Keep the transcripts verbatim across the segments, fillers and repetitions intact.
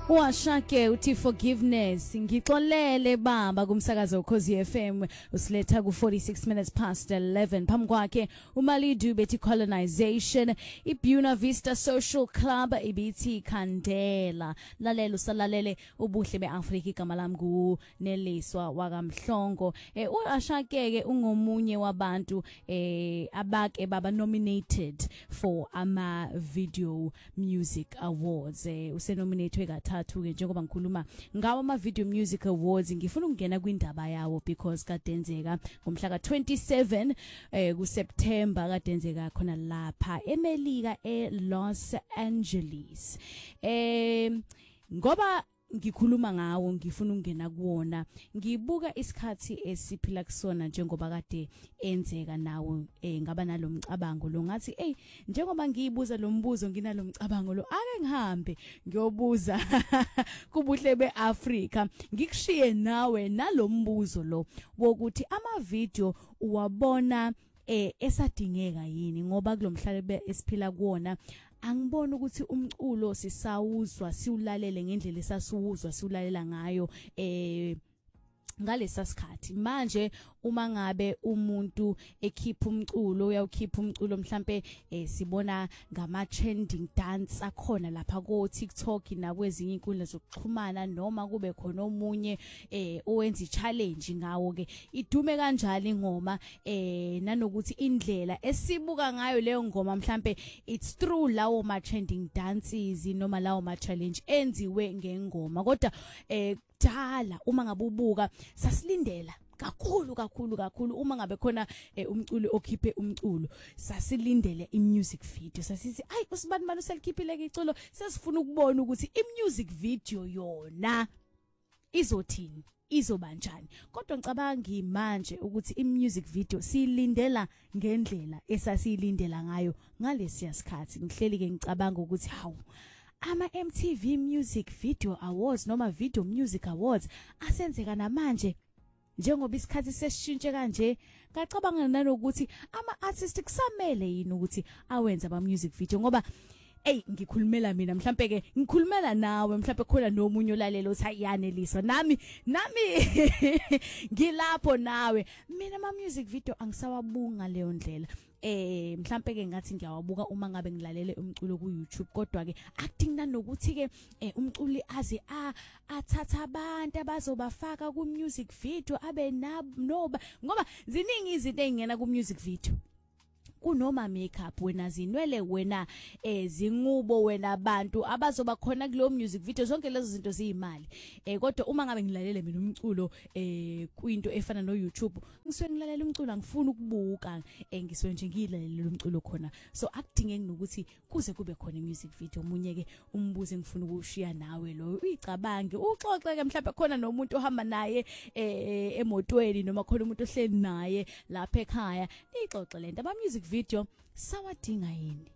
Washake uthi forgiveness ngixolele baba kumsakazo Ukhozi F M usiletha ku forty-six minutes past eleven phambi kwakhe uMalidu bethi colonization iBuna Vista Social Club ibithi Kandela lalela usalalele ubuhle beAfrika igama lami ku Neliswa wakamhlongo eh uashake ke ungomunye wabantu eh abake baba nominated for ama Video Music Awards eh usenominated kathathu ke njengoba ngikhuluma ngawo ama Video Music Awards ngifuna ukungena kwindaba yawo because kadenzeka ngomhla ka twenty-seven eh ku September kadenzeka khona lapha eMelika eLos Angeles eh ngoba ngikhuluma ngawo ngifuna ukungena kuwona ngibuka isikhathi esiphila kusona njengoba kade enzeka nawo eh ngaba nalomcabango lo ngathi hey njengoba ngiyibuza lo mbuzo nginalo mcabango lo ake ngihambe ngiyobuza kubuhle beAfrika ngikushiye nawe nalombuzo lo wokuthi ama video uwabona eh esadingeka yini ngoba kulomhlalo esiphila kuona angibona ukuthi umculo sisawuzwa siulalele ngendlela esasuwuzwa siulalela ngayo eh ngalesa sikhathi manje uma ngabe umuntu ekhipha umculo uyawukhipha umculo mhlambe eh, sibona ngama trending dance akhona lapha ko TikTok nakwezinye inkundla zokuxhumana noma kube khona omunye eh owenza challenge ngawo ke idume kanjalo ingoma eh nanokuthi indlela esibuka ngayo leyo ngoma mhlambe it's through lawo ma trending dances noma lawo ma challenge enziwe ngengoma kodwa eh dala uma ngabubuka sasilindela kakhulu kakhulu kakhulu uma ngabe khona eh, umculo okhiphe umculo sasilindele imusic video sasithi ay usibani manje uselikhiphile ke iculo sesifuna ukubona ukuthi imusic video yona izothini izobanjani kodwa ngicabanga manje ukuthi imusic video silindela ngendlela esasiyilindela ngayo ngalesi yasikhathi ngihleli ke ngicabanga ukuthi hawu ama M T V Music Video Awards noma Video Music Awards asenzeka namanje njengoba isikhathi sesishintshe kanje ngacabanga nanokuthi ama artists kusamele yini ukuthi awenze ama music video ngoba hey ngikhulumela mina mhlambe ke ngikhulumela nawe mhlambe khona nomunye olalelo uthi ayaneliso nami nami ngilapho nawe mina ama music video angisawabunga leyo ndlela eh mhlambe ke ngathi ngiyawabuka uma ngabe ngilalele umculo ku YouTube kodwa ke akudinga nokuthi ke umculi aze a athatha abantu abazobafaka ku music video abe noba ngoba ziningi izinto ezingena ku music video kunoma makeup wena zinwele wena ezingubo wena abantu abazoba khona kulo music video zonke lezo zinto ziyimali eh kodwa uma ngabe ngilalele mina umculo eh kwinto efana no YouTube ngisuke ngilalela umculo ngifuna ukubuka engisuke nje ngilalela umculo khona so akudingeki nokuthi kuze kube khona music video munye ke umbuze ngifuna ukushiya nawe lo uyicabange uxoxe ke mhlawumbe khona nomuntu ohamba naye eh emotweni noma khona umuntu ohleli naye lapha ekhaya nixoxe lento aba music video sawadinga yini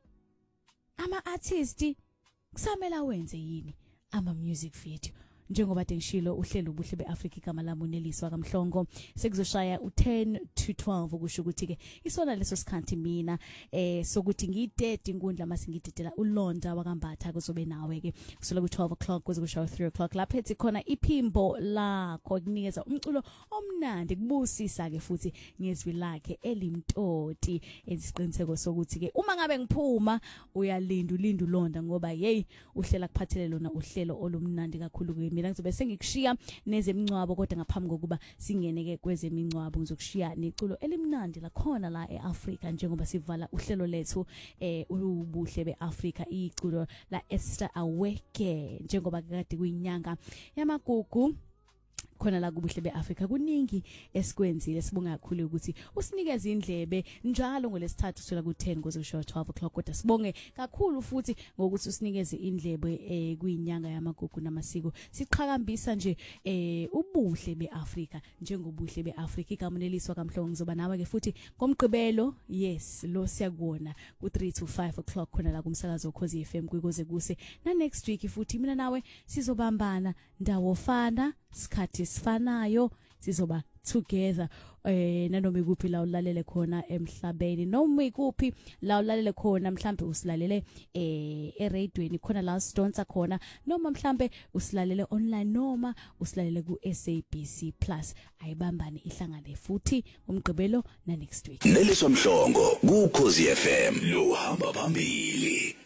ama artists kusamela wenze yini ama music video njengoba dengishilo uhlelo ubuhle beAfrika igama lami uNeliswa kaMhlongo sekuzoshaya u ten to twelve ukusho ukuthi ke isona leso sikhathi mina eh sokuthi ngidede inkundla masingidedela uLonda wakambatha kuzobe nawe ke kusola ku twelve o'clock kuze kushaya three o'clock lapha ethi khona iphimbo lakho kunikeza umculo omnandi kubusisa ke futhi ngezwi lakhe elimtoti esiqiniseko sokuthi ke uma ngabe ngiphuma uyalinda ulinda uLonda ngoba hey uhlela kuphathele lona uhlelo olumnandi kakhulu mina ngizobe sengikushiya nezemncwabo kodwa ngaphambi kokuba singeneke kwezemncwabo ngizokushiya neculo elimnandi la khona la eAfrika njengoba sivala uhlelo lethu eh ubuhle beAfrika iculo la Esther Aweke njengoba kade kuyinyanga yamagugu khona la kubuhle beAfrika kuningi esikwenzile sibonga kakhulu ukuthi usinikeze indlebe njalo ngolesithathu sola ku ten kuze kusho twelve o'clock kodwa sibonge kakhulu futhi ngokuthi usinikeze indlebe eh kuyinyanga yamagugu namasiko siqhakambisa nje eh ubuhle beAfrika njengobuhle beAfrika igama Neliswa kaMhlongo ngizoba nawe ke futhi ngomgqibelo yes lo siyakubona ku three to five o'clock khona la kumsakazo Ukhozi F M kuze kuse na next week futhi mina nawe sizobambana ndawo fana sikhathi sifanayo sizoba together eh nanoma ikuphi la ulalele khona emhlabeni noma ikuphi la ulalele khona mhlambe usilalele eh eradioini khona la sponsor khona noma mhlambe usilalele online noma usilalele ku S A B C Plus ayibambani ihlangane futhi umgqibelo na next week Neliswa Mhlongo ku Khosi F M lo hamba phambili.